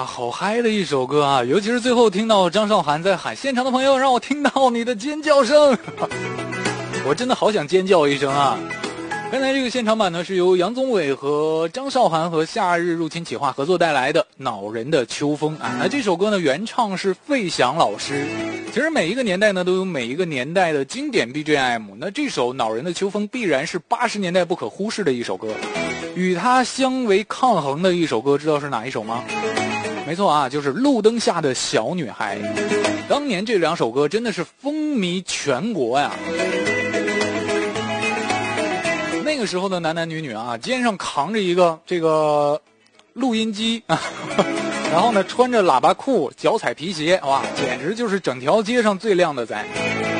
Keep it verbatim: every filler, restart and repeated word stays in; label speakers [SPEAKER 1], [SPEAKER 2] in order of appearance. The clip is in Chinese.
[SPEAKER 1] 好嗨的一首歌啊！尤其是最后听到张韶涵在喊，现场的朋友让我听到你的尖叫声，我真的好想尖叫一声啊！刚才这个现场版呢，是由杨宗纬和张韶涵和夏日入侵企划合作带来的《恼人的秋风》啊。那这首歌呢，原唱是费翔老师。其实每一个年代呢，都有每一个年代的经典 B G M。那这首《恼人的秋风》必然是八十年代不可忽视的一首歌。与它相为抗衡的一首歌，知道是哪一首吗？没错啊，就是《路灯下的小女孩》。当年这两首歌真的是风靡全国呀。那个时候的男男女女啊，肩上扛着一个这个录音机，然后呢穿着喇叭裤，脚踩皮鞋，哇，简直就是整条街上最靓的仔。